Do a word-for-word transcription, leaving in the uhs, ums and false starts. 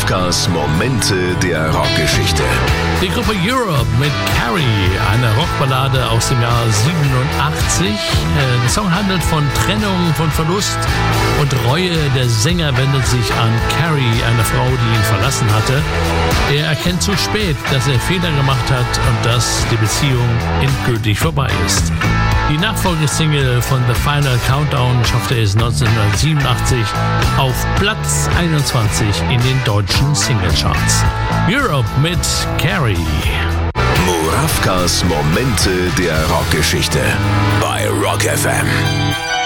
Murawkas Momente der Rockgeschichte. Die Gruppe Europe mit Carrie, eine Rockballade aus dem Jahr siebenundachtzig. Der Song handelt von Trennung, von Verlust und Reue. Der Sänger wendet sich an Carrie, eine Frau, die ihn verlassen hatte. Er erkennt zu spät, dass er Fehler gemacht hat und dass die Beziehung endgültig vorbei ist. Die Nachfolgesingle von The Final Countdown schaffte es neunzehnhundertsiebenundachtzig auf Platz einundzwanzig in den deutschen Singlecharts. Europe mit Carrie. Murawkas Momente der Rockgeschichte bei Rock F M.